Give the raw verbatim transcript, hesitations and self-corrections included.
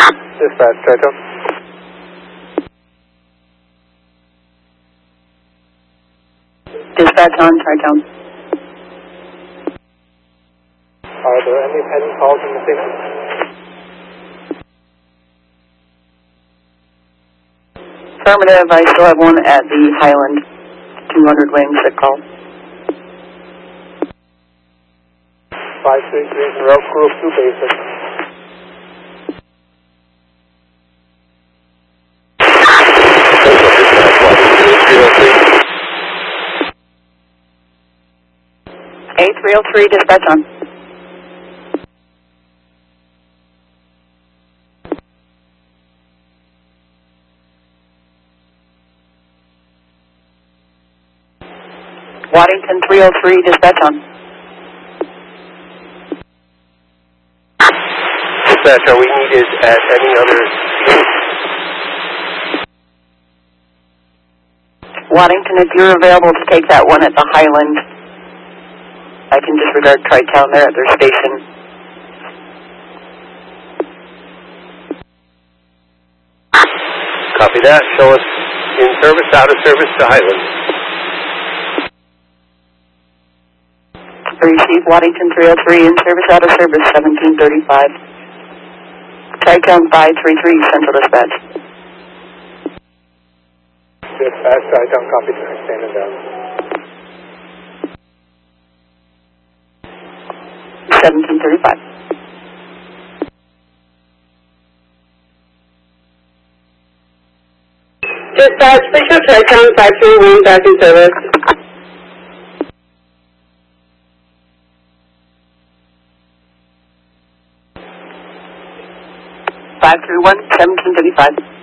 Dispatch, Tri-Town. Dispatch on Tri-Town. Are there any pending calls in the station? Affirmative, I still have one at the Highland two hundred wing sick call. five three three zero, Group two basic. A three oh three, dispatch on. Waddington three oh three, dispatch on. Dispatch, are we needed at any other unit? Waddington, if you're available to take that one at the Highland, I can disregard Tri-Town there at their station. Copy that. Show us in service, out of service to Highland. Receive Waddington three oh three, in service, out of service, seventeen thirty-five. Tri-Town five three three, Central Dispatch. Dispatch, Tri-Town, copy, standing down. seventeen thirty-five. Dispatch, Bishop Tri-Town five three one, back in service. five three one, seventeen thirty-five.